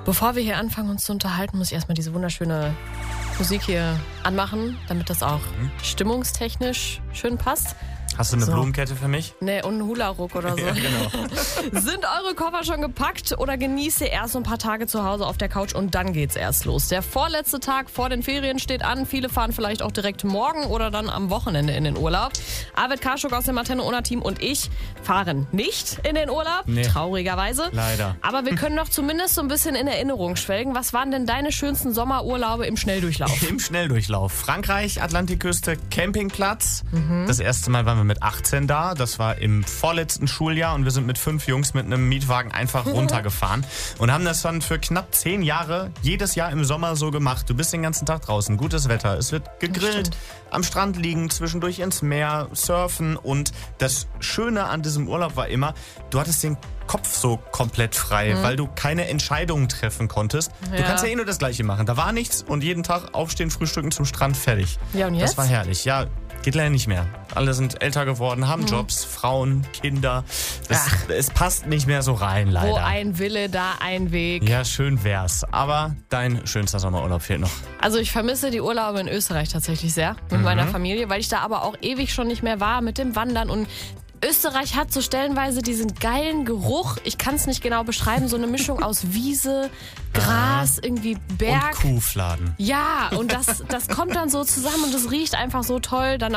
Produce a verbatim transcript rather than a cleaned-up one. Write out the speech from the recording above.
Bevor wir hier anfangen, uns zu unterhalten, muss ich erstmal diese wunderschöne Musik hier anmachen, damit das auch mhm. stimmungstechnisch schön passt. Hast du eine so. Blumenkette für mich? Nee, und einen Hula-Ruck oder so. Ja, genau. Sind eure Koffer schon gepackt oder genießt ihr erst so ein paar Tage zu Hause auf der Couch und dann geht's erst los? Der vorletzte Tag vor den Ferien steht an. Viele fahren vielleicht auch direkt morgen oder dann am Wochenende in den Urlaub. Arvid Karschuk aus dem Antenne-Ona-Team und ich fahren nicht in den Urlaub, nee. traurigerweise. Leider. Aber wir können doch zumindest so ein bisschen in Erinnerung schwelgen. Was waren denn deine schönsten Sommerurlaube im Schnelldurchlauf? Im Schnelldurchlauf. Frankreich, Atlantikküste, Campingplatz. Mhm. Das erste Mal waren wir mit achtzehn da. Das war im vorletzten Schuljahr und wir sind mit fünf Jungs mit einem Mietwagen einfach runtergefahren und haben das dann für knapp zehn Jahre jedes Jahr im Sommer so gemacht. Du bist den ganzen Tag draußen, gutes Wetter, es wird gegrillt, am Strand liegen, zwischendurch ins Meer, surfen und das Schöne an diesem Urlaub war immer, du hattest den Kopf so komplett frei, mhm. weil du keine Entscheidungen treffen konntest. Ja. Du kannst ja eh nur das Gleiche machen. Da war nichts und jeden Tag aufstehen, frühstücken, zum Strand, fertig. Ja, und jetzt? Das war herrlich. Ja, geht leider nicht mehr. Alle sind älter geworden, haben mhm. Jobs, Frauen, Kinder. Das, es passt nicht mehr so rein, leider. Wo ein Wille, da ein Weg. Ja, schön wär's. Aber dein schönster Sommerurlaub fehlt noch. Also ich vermisse die Urlaube in Österreich tatsächlich sehr mit mhm. meiner Familie, weil ich da aber auch ewig schon nicht mehr war mit dem Wandern und Österreich hat so stellenweise diesen geilen Geruch, ich kann es nicht genau beschreiben, so eine Mischung aus Wiese, Gras, irgendwie Berg. Und Kuhfladen. Ja, und das, das kommt dann so zusammen und das riecht einfach so toll. Dann